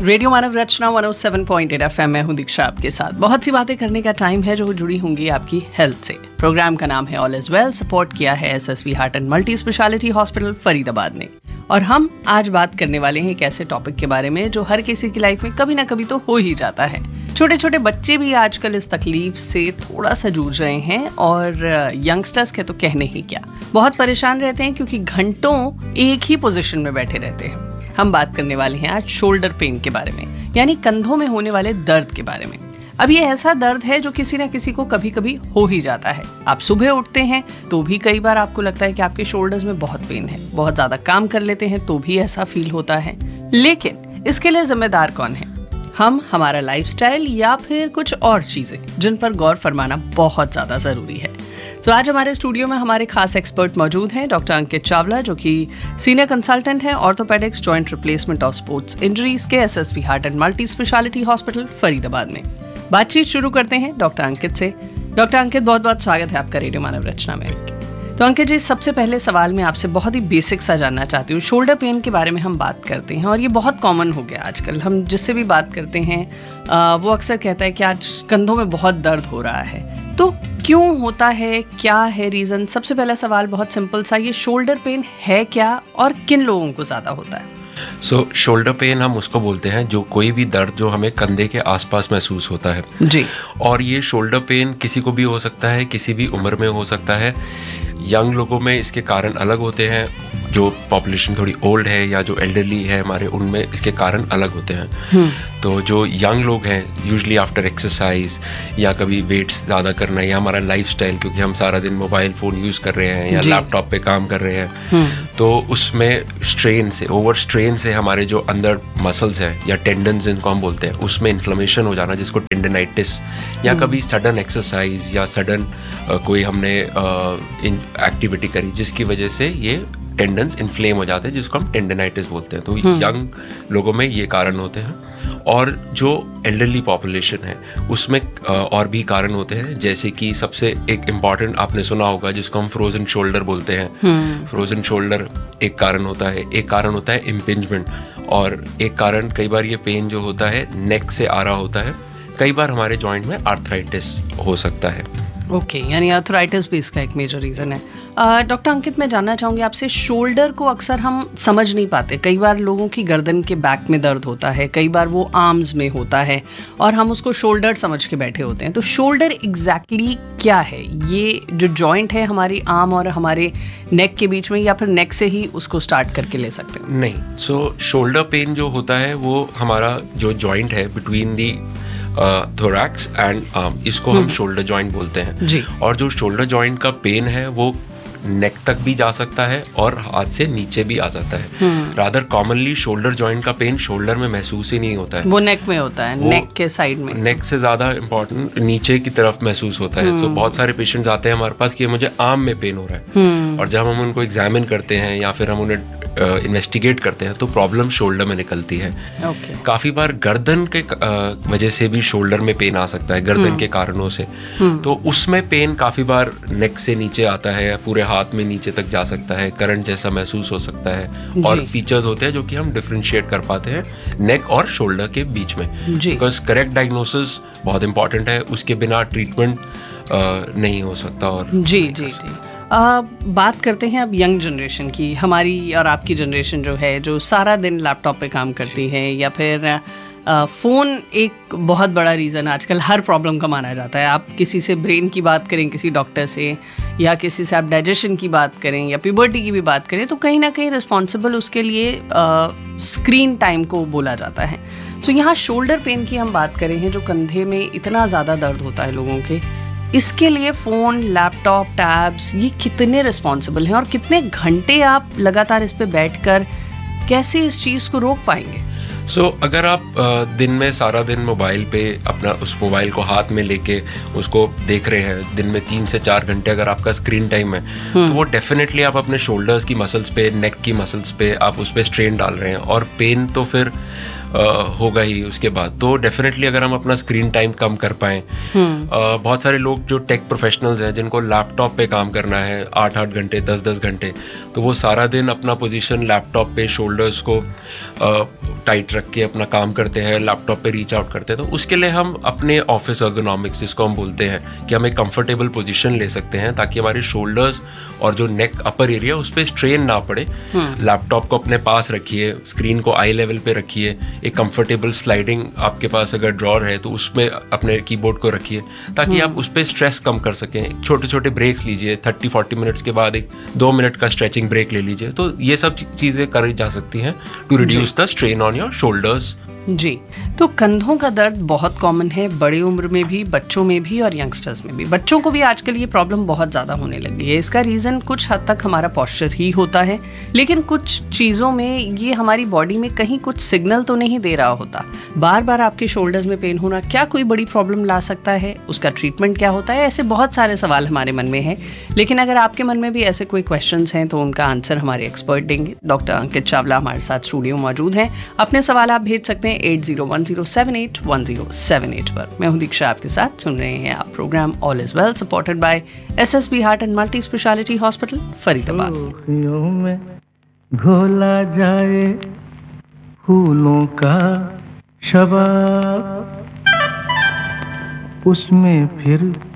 Radio मानव रचना 107.8 FM में हूं दीक्षा आपके साथ। बहुत सी बातें करने का टाइम है जो जुड़ी होंगी आपकी हेल्थ से। प्रोग्राम का नाम है ऑल इज वेल, सपोर्ट किया है SSV heart and multi speciality hospital Faridabad ने। और हम आज बात करने वाले हैं एक ऐसे टॉपिक के बारे में जो हर किसी की लाइफ में कभी ना कभी तो हो ही जाता है। छोटे छोटे बच्चे भी आजकल इस तकलीफ से थोड़ा सा जूझ रहे हैं और यंगस्टर्स के तो कहने ही क्या, बहुत परेशान रहते हैं क्योंकि घंटों एक ही पोजीशन में बैठे रहते हैं। हम बात करने वाले हैं आज शोल्डर पेन के बारे में, यानी कंधों में होने वाले दर्द के बारे में। अब ये ऐसा दर्द है जो किसी ना किसी को कभी कभी हो ही जाता है। आप सुबह उठते हैं तो भी कई बार आपको लगता है कि आपके शोल्डर्स में बहुत पेन है। बहुत ज्यादा काम कर लेते हैं तो भी ऐसा फील होता है। लेकिन इसके लिए जिम्मेदार कौन है? हम, हमारा लाइफस्टाइल या फिर कुछ और चीजें जिन पर गौर फरमाना बहुत ज्यादा जरूरी है। तो आज हमारे स्टूडियो में हमारे खास एक्सपर्ट मौजूद हैं, डॉक्टर अंकित चावला, जो कि सीनियर कंसल्टेंट हैं ऑर्थोपेडिक्स जॉइंट रिप्लेसमेंट और स्पोर्ट्स इंजरीज के SSV heart and multi speciality hospital Faridabad में। बातचीत शुरू करते हैं डॉक्टर अंकित से। डॉक्टर अंकित, बहुत बहुत स्वागत है आपका रेडियो मानव रचना में। तो अंकित जी, सबसे पहले सवाल मैं आपसे बहुत ही बेसिक सा जानना चाहती हूँ। शोल्डर पेन के बारे में हम बात करते हैं और ये बहुत कॉमन हो गया आजकल। हम जिससे भी बात करते हैं वो अक्सर कहता है कि आज कंधों में बहुत दर्द हो रहा है। तो क्यों होता है, क्या है रीज़न? सबसे पहला सवाल बहुत सिंपल सा, ये शोल्डर पेन है क्या और किन लोगों को ज़्यादा होता है? शोल्डर पेन हम उसको बोलते हैं जो कोई भी दर्द जो हमें कंधे के आसपास महसूस होता है जी। और ये शोल्डर पेन किसी को भी हो सकता है, किसी भी उम्र में हो सकता है। यंग लोगों में इसके कारण अलग होते हैं, जो पॉपुलेशन थोड़ी ओल्ड है या जो एल्डरली है हमारे, उनमें इसके कारण अलग होते हैं। तो जो यंग लोग हैं, यूजुअली आफ्टर एक्सरसाइज या कभी वेट्स ज़्यादा करना या हमारा लाइफस्टाइल, क्योंकि हम सारा दिन मोबाइल फ़ोन यूज़ कर रहे हैं या लैपटॉप पे काम कर रहे हैं, तो उसमें स्ट्रेन से, ओवर स्ट्रेन से हमारे जो अंदर मसल्स हैं या टेंडन्स जिनको हम बोलते हैं, उसमें इन्फ्लेमेशन हो जाना, जिसको टेंडनाइटिस, या कभी सडन एक्सरसाइज या सडन कोई हमने एक्टिविटी करी जिसकी वजह से ये टेंडन्स इन्फ्लेम हो जाते हैं, जिसको हम टेंडनाइटिस बोलते हैं। तो यंग लोगों में ये कारण होते हैं। और जो एल्डरली पॉपुलेशन है उसमें और भी कारण होते हैं, जैसे कि सबसे एक इम्पॉर्टेंट आपने सुना होगा जिसको हम फ्रोजन शोल्डर बोलते हैं। फ्रोजन शोल्डर एक कारण होता है। एक कारण होता है इम्पिंजमेंट, और एक कारण कई बार ये पेन जो होता है नेक से आ रहा होता है। कई बार हमारे जॉइंट में आर्थराइटिस हो सकता है। ओके, यानी आर्थराइटिस भी इसका एक मेजर रीज़न है। डॉक्टर अंकित, मैं जानना चाहूँगी आपसे, शोल्डर को अक्सर हम समझ नहीं पाते। कई बार लोगों की गर्दन के बैक में दर्द होता है, कई बार वो आर्म्स में होता है और हम उसको शोल्डर समझ के बैठे होते हैं। तो शोल्डर एग्जैक्टली क्या है? ये जो जॉइंट है हमारी आर्म और हमारे नेक के बीच में, या फिर नेक से ही उसको स्टार्ट करके ले सकते हैं? नहीं, शोल्डर पेन जो होता है वो हमारा जो जॉइंट है between the thorax and arm, इसको हम शोल्डर जॉइंट बोलते हैं जी। और जो शोल्डर जॉइंट का पेन है वो नेक तक भी जा सकता है और हाथ से नीचे भी आ जाता है। रादर कॉमनली शोल्डर जॉइंट का पेन शोल्डर में महसूस ही नहीं होता है, वो नेक में होता है, नेक के साइड में, नेक से ज़्यादा इम्पोर्टेंट नीचे की तरफ महसूस होता है। तो बहुत सारे पेशेंट्स आते हैं हमारे पास कि मुझे आर्म में पेन हो रहा है, और जब हम उनको एग्जामिन करते हैं या फिर हम उन्हें इन्वेस्टिगेट करते हैं तो प्रॉब्लम शोल्डर में निकलती है। काफ़ी बार गर्दन के वजह से भी शोल्डर में पेन आ सकता है, गर्दन के कारणों से। तो उसमें पेन काफ़ी बार नेक से नीचे आता है, पूरे हाथ में नीचे तक जा सकता है, करंट जैसा महसूस हो सकता है। और फीचर्स होते हैं जो कि हम डिफरेंशिएट कर पाते हैं नेक और शोल्डर के बीच में, बिकॉज करेक्ट डायग्नोसिस बहुत इंपॉर्टेंट है, उसके बिना ट्रीटमेंट नहीं हो सकता। और जी। बात करते हैं अब यंग जनरेशन की। हमारी और आपकी जनरेशन जो है, जो सारा दिन लैपटॉप पे काम करती है, या फिर फ़ोन एक बहुत बड़ा रीज़न आजकल हर प्रॉब्लम का माना जाता है। आप किसी से ब्रेन की बात करें, किसी डॉक्टर से, या किसी से आप डाइजेशन की बात करें या प्यूबर्टी की भी बात करें, तो कहीं ना कहीं रिस्पॉन्सिबल उसके लिए स्क्रीन टाइम को बोला जाता है। तो यहाँ शोल्डर पेन की हम बात करें हैं, जो कंधे में इतना ज़्यादा दर्द होता है लोगों के, इसके लिए फ़ोन, लैपटॉप, टैब्स, ये कितने रिस्पॉन्सिबल हैं और कितने घंटे आप लगातार इस पे बैठकर कैसे इस चीज़ को रोक पाएंगे? अगर आप दिन में सारा दिन मोबाइल पे अपना उस मोबाइल को हाथ में लेके उसको देख रहे हैं, दिन में 3 से 4 घंटे अगर आपका स्क्रीन टाइम है, तो वो डेफिनेटली आप अपने शोल्डर्स की मसल्स पे, नेक की मसल्स पे आप उस पर स्ट्रेन डाल रहे हैं, और पेन तो फिर होगा ही उसके बाद। तो डेफिनेटली अगर हम अपना स्क्रीन टाइम कम कर पाएँ, बहुत सारे लोग जो टेक प्रोफेशनल्स हैं जिनको लैपटॉप पे काम करना है 8-8 घंटे 10-10 घंटे, तो वो सारा दिन अपना पोजीशन लैपटॉप पे शोल्डर्स को टाइट रख के अपना काम करते हैं, लैपटॉप पे रीच आउट करते हैं। तो उसके लिए हम अपने ऑफिस अर्गोनॉमिक्स जिसको हम बोलते हैं कि हम एक कंफर्टेबल पोजीशन ले सकते हैं ताकि हमारे शोल्डर्स और जो नेक अपर एरिया उस पर स्ट्रेन ना पड़े। लैपटॉप को अपने पास रखिए, स्क्रीन को आई लेवल पे रखिए, एक कंफर्टेबल स्लाइडिंग आपके पास अगर ड्रॉर है तो उसमें अपने कीबोर्ड को रखिए ताकि आप उस पर स्ट्रेस कम कर सकें। छोटे छोटे ब्रेक्स लीजिए, 30-40 मिनट्स के बाद एक 2 मिनट का स्ट्रेचिंग ब्रेक ले लीजिए। तो ये सब चीज़ें करी जा सकती हैं to reduce the strain on your shoulders. जी, तो कंधों का दर्द बहुत कॉमन है, बड़े उम्र में भी, बच्चों में भी और यंगस्टर्स में भी। बच्चों को भी आजकल ये प्रॉब्लम बहुत ज़्यादा होने लगी है। इसका रीज़न कुछ हद तक हमारा पोस्चर ही होता है, लेकिन कुछ चीज़ों में ये हमारी बॉडी में कहीं कुछ सिग्नल तो नहीं दे रहा होता। बार बार आपके शोल्डर्स में पेन होना क्या कोई बड़ी प्रॉब्लम ला सकता है? उसका ट्रीटमेंट क्या होता है? ऐसे बहुत सारे सवाल हमारे मन में हैं, लेकिन अगर आपके मन में भी ऐसे कोई क्वेश्चंस हैं तो उनका आंसर हमारे एक्सपर्ट देंगे। डॉक्टर अंकित चावला हमारे साथ स्टूडियो मौजूद हैं। अपने सवाल आप भेज सकते हैं 8010781078 पर। मैं हूं दीक्षा, आपके साथ सुन रहे हैं आप program all is well, supported by SSB heart and multi speciality hospital Faridabad. में घोला जाए फूलों का शबाब, उसमें फिर